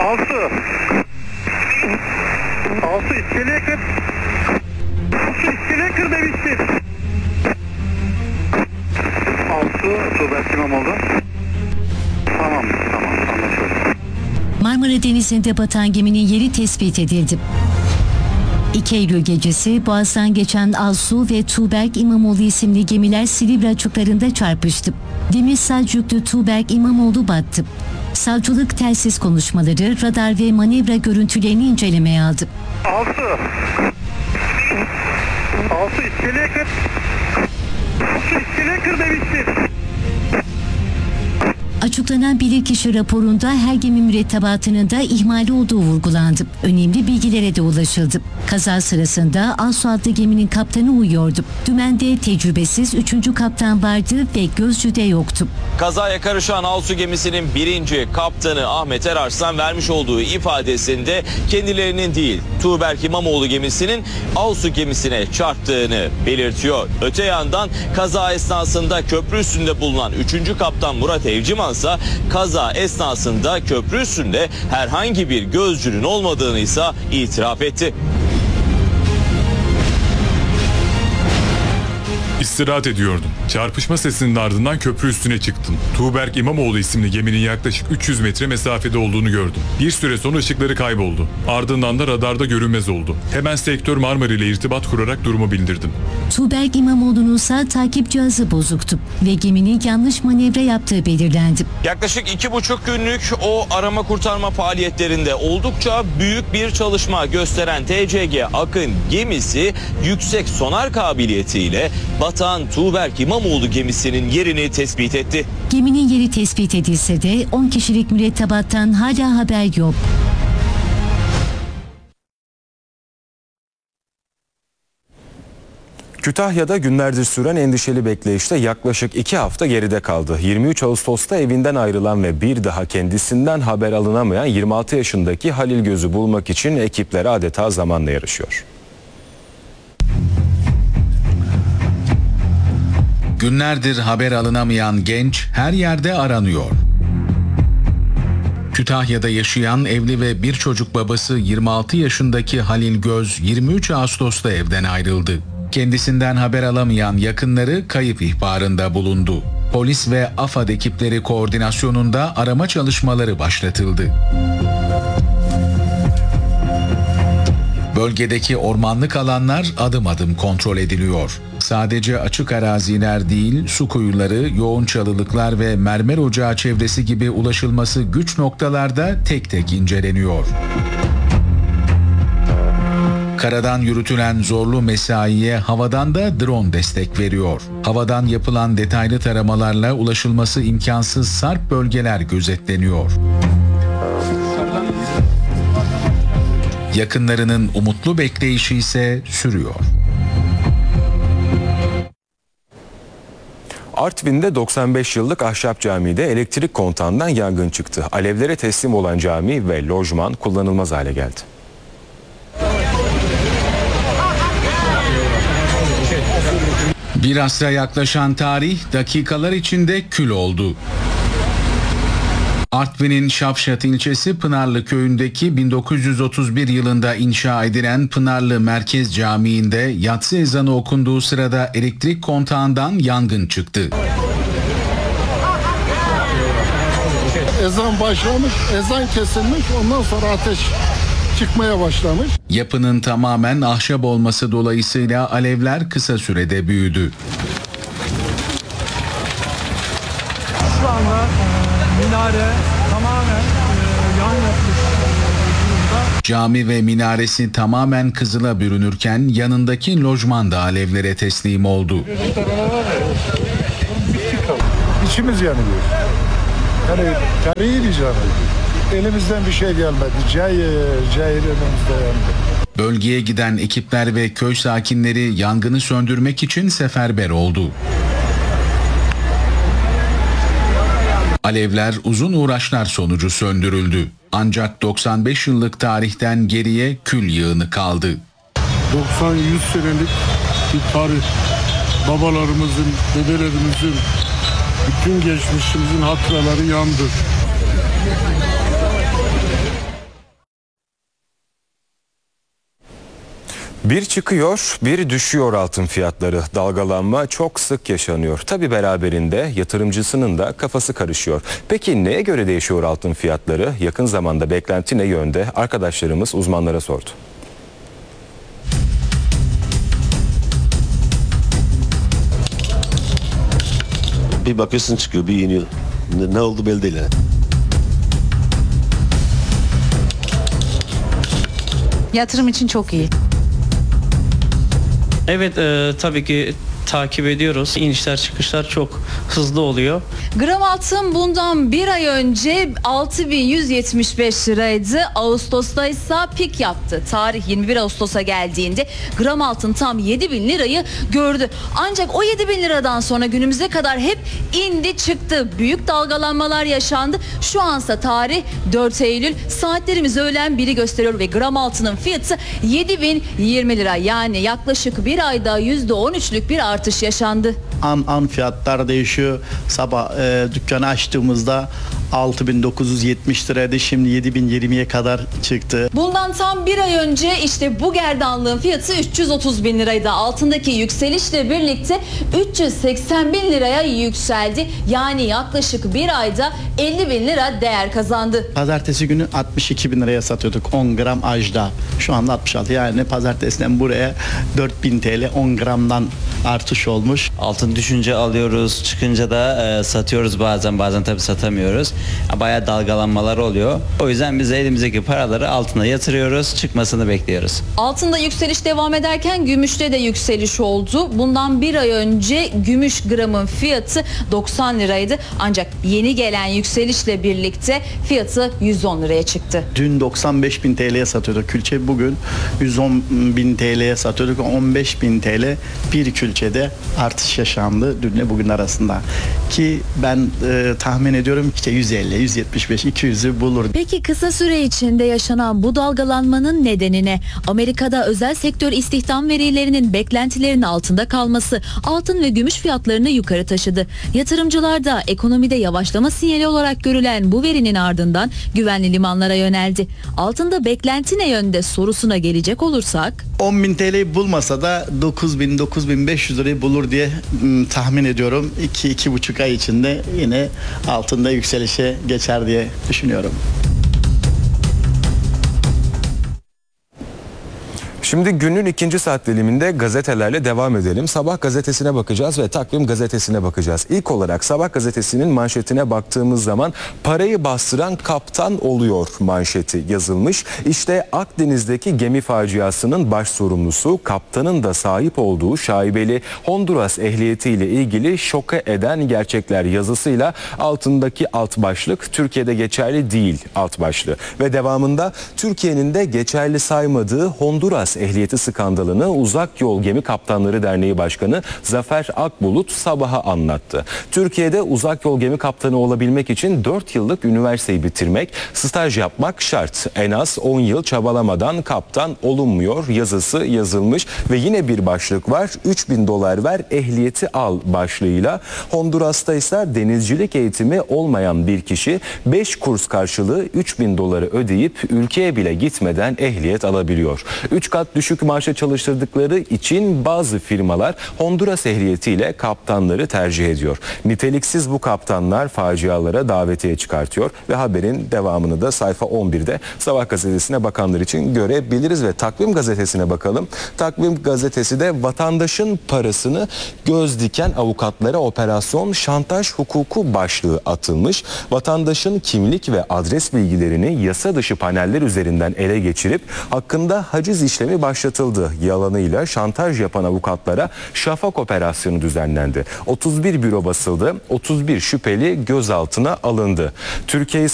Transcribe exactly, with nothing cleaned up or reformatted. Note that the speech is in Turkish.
Altı. Altı iskeleye kır. Altı iskeleye kır demiştim. Altı Tuğberk İmamoğlu. Tamam, tamam, anlaşıldı. Marmara Denizi'nde batan geminin yeri tespit edildi. iki Eylül gecesi Boğaz'dan geçen Alsu ve Tuğberk İmamoğlu isimli gemiler Silivri açıklarında çarpıştı. Demirsac yüklü Tuğberk İmamoğlu battı. Savcılık telsiz konuşmaları, radar ve manevra görüntülerini incelemeye aldı. Altı. Altı iskeleye kır. Altı iskeleye kır demiştim. Açıklanan bilirkişi raporunda her gemi mürettebatının da ihmali olduğu vurgulandı. Önemli bilgilere de ulaşıldı. Kaza sırasında Alsu adlı geminin kaptanı uyuyordu. Dümende tecrübesiz üçüncü kaptan vardı ve gözcü de yoktu. Kazaya karışan Alsu gemisinin birinci kaptanı Ahmet Erarslan vermiş olduğu ifadesinde kendilerinin değil Tuğberk İmamoğlu gemisinin Alsu gemisine çarptığını belirtiyor. Öte yandan kaza esnasında köprü üstünde bulunan üçüncü kaptan Murat Evciman ise kaza esnasında köprü üstünde herhangi bir gözcünün olmadığını ise itiraf etti. İstirahat ediyordum. Çarpışma sesinin ardından köprü üstüne çıktım. Tuğberk İmamoğlu isimli geminin yaklaşık üç yüz metre mesafede olduğunu gördüm. Bir süre sonra ışıkları kayboldu. Ardından da radarda görünmez oldu. Hemen sektör Marmara ile irtibat kurarak durumu bildirdim. Tuğberk İmamoğlu'nun ise takip cihazı bozuktu ve geminin yanlış manevra yaptığı belirlendi. Yaklaşık iki buçuk günlük o arama kurtarma faaliyetlerinde oldukça büyük bir çalışma gösteren T C G Akın gemisi yüksek sonar kabiliyetiyle batan Tuğberk İmamoğlu gemisinin yerini tespit etti. Geminin yeri tespit edilse de on kişilik mürettebattan hala haber yok. Kütahya'da günlerdir süren endişeli bekleyişte yaklaşık iki hafta geride kaldı. yirmi üç Ağustos'ta evinden ayrılan ve bir daha kendisinden haber alınamayan yirmi altı yaşındaki Halil Göz'ü bulmak için ekipler adeta zamanla yarışıyor. Günlerdir haber alınamayan genç her yerde aranıyor. Kütahya'da yaşayan evli ve bir çocuk babası yirmi altı yaşındaki Halil Göz yirmi üç Ağustos'ta evden ayrıldı. Kendisinden haber alamayan yakınları kayıp ihbarında bulundu. Polis ve AFAD ekipleri koordinasyonunda arama çalışmaları başlatıldı. Bölgedeki ormanlık alanlar adım adım kontrol ediliyor. Sadece açık araziler değil, su kuyuları, yoğun çalılıklar ve mermer ocağı çevresi gibi ulaşılması güç noktalarda tek tek inceleniyor. Karadan yürütülen zorlu mesaiye havadan da drone destek veriyor. Havadan yapılan detaylı taramalarla ulaşılması imkansız sarp bölgeler gözetleniyor. Yakınlarının umutlu bekleyişi ise sürüyor. Artvin'de doksan beş yıllık ahşap camide elektrik kontağından yangın çıktı. Alevlere teslim olan cami ve lojman kullanılmaz hale geldi. Bir asra yaklaşan tarih dakikalar içinde kül oldu. Artvin'in Şavşat ilçesi Pınarlı köyündeki bin dokuz yüz otuz bir yılında inşa edilen Pınarlı Merkez Camii'nde yatsı ezanı okunduğu sırada elektrik kontağından yangın çıktı. Ezan başlamış, ezan kesilmiş, ondan sonra ateş çıkmaya başlamış. Yapının tamamen ahşap olması dolayısıyla alevler kısa sürede büyüdü. Şu anda e, minare tamamen e, yan yapmış durumda. Cami ve minaresi tamamen kızıla bürünürken yanındaki lojman da alevlere teslim oldu. İçimiz yanıyor. Yani tarihi bir cami. Elimizden bir şey gelmedi. Cayır cayır elimizde yandı. Bölgeye giden ekipler ve köy sakinleri yangını söndürmek için seferber oldu. Alevler uzun uğraşlar sonucu söndürüldü. Ancak doksan beş yıllık tarihten geriye kül yığını kaldı. doksan yüz senelik bir tarih. Babalarımızın, dedelerimizin, bütün geçmişimizin hatıraları yandı. Bir çıkıyor, bir düşüyor altın fiyatları. Dalgalanma çok sık yaşanıyor. Tabii beraberinde yatırımcısının da kafası karışıyor. Peki neye göre değişiyor altın fiyatları? Yakın zamanda beklenti ne yönde? Arkadaşlarımız uzmanlara sordu. Bir bakıyorsun çıkıyor, bir iniyor. Ne, ne oldu belli değil yani. Yatırım için çok iyi. Evet, e, tabii ki takip ediyoruz. İnişler çıkışlar çok hızlı oluyor. Gram altın bundan bir ay önce altı bin yüz yetmiş beş liraydı. Ağustos'ta ise pik yaptı. Tarih yirmi bir Ağustos'a geldiğinde gram altın tam yedi bin lirayı gördü. Ancak o yedi bin liradan sonra günümüze kadar hep indi çıktı. Büyük dalgalanmalar yaşandı. Şu ansa tarih dört Eylül. Saatlerimiz öğlen biri gösteriyor ve gram altının fiyatı yedi bin yirmi lira. Yani yaklaşık bir ayda yüzde on üçlük bir artış yaşandı. An an fiyatlar değişiyor. Sabah e, dükkanı açtığımızda altı bin dokuz yüz yetmiş liraydı. Şimdi yedi bin yirmiye kadar çıktı. Bundan tam bir ay önce işte bu gerdanlığın fiyatı üç yüz otuz bin liraydı. Altındaki yükselişle birlikte üç yüz seksen bin liraya yükseldi. Yani yaklaşık bir ayda elli bin lira değer kazandı. Pazartesi günü altmış iki bin liraya satıyorduk on gram ajda. Şu anda altmış altı, yani pazartesiden buraya dört bin TL on gramdan artış olmuş. Altın düşünce alıyoruz, çıkınca da e, satıyoruz bazen, bazen tabii satamıyoruz. Bayağı dalgalanmalar oluyor. O yüzden biz elimizdeki paraları altına yatırıyoruz, çıkmasını bekliyoruz. Altında yükseliş devam ederken gümüşte de yükseliş oldu. Bundan bir ay önce gümüş gramın fiyatı doksan liraydı. Ancak yeni gelen yükselişle birlikte fiyatı yüz on liraya çıktı. Dün doksan beş bin TL'ye satıyorduk külçe. Bugün yüz on bin TL'ye satıyorduk. on beş bin TL bir külçede artış yaşandı dünle bugün arasında. Ki ben e, tahmin ediyorum işte yüz elli, yüz yetmiş beş, iki yüzü bulur. Peki kısa süre içinde yaşanan bu dalgalanmanın nedeni ne? Amerika'da özel sektör istihdam verilerinin beklentilerinin altında kalması altın ve gümüş fiyatlarını yukarı taşıdı. Yatırımcılar da ekonomide yavaşlama sinyali olarak görülen bu verinin ardından güvenli limanlara yöneldi. Altında beklenti ne yönde sorusuna gelecek olursak, on bin TL'yi bulmasa da dokuz bin, dokuz bin beş yüz lirayı bulur diye m, tahmin ediyorum. iki iki buçuk ay içinde yine altında yükselişe geçer diye düşünüyorum. Şimdi günün ikinci saat diliminde gazetelerle devam edelim. Sabah gazetesine bakacağız ve Takvim gazetesine bakacağız. İlk olarak Sabah gazetesinin manşetine baktığımız zaman parayı bastıran kaptan oluyor manşeti yazılmış. İşte Akdeniz'deki gemi faciasının baş sorumlusu kaptanın da sahip olduğu şaibeli Honduras ehliyetiyle ilgili şoka eden gerçekler yazısıyla altındaki alt başlık Türkiye'de geçerli değil alt başlığı. Ve devamında Türkiye'nin de geçerli saymadığı Honduras ehliyeti skandalını Uzak Yol Gemi Kaptanları Derneği Başkanı Zafer Akbulut sabaha anlattı. Türkiye'de uzak yol gemi kaptanı olabilmek için dört yıllık üniversiteyi bitirmek, staj yapmak şart. En az on yıl çabalamadan kaptan olunmuyor yazısı yazılmış ve yine bir başlık var. üç bin dolar ver ehliyeti al başlığıyla. Honduras'ta ise denizcilik eğitimi olmayan bir kişi beş kurs karşılığı üç bin doları ödeyip ülkeye bile gitmeden ehliyet alabiliyor. üç kat düşük maaşa çalıştırdıkları için bazı firmalar Honduras ehliyetiyle kaptanları tercih ediyor. Niteliksiz bu kaptanlar facialara davetiye çıkartıyor ve haberin devamını da sayfa on birde Sabah gazetesine bakanlar için görebiliriz ve Takvim gazetesine bakalım. Takvim gazetesi de vatandaşın parasını göz diken avukatlara operasyon şantaj hukuku başlığı atılmış. Vatandaşın kimlik ve adres bilgilerini yasa dışı paneller üzerinden ele geçirip hakkında haciz işlemi başlatıldı. Yalanıyla şantaj yapan avukatlara şafak operasyonu düzenlendi. otuz bir büro basıldı. otuz bir şüpheli gözaltına alındı. Türkiye